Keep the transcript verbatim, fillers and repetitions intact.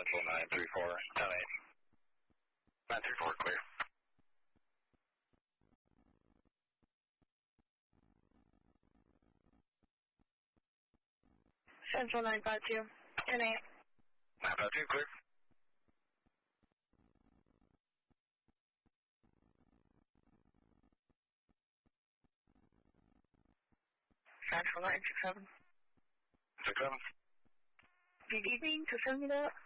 Central nine three four, ten eight. nine three four, clear. Central nine five two, ten eight. nine five two, clear. Central nine six seven. six seven. Good evening to seven.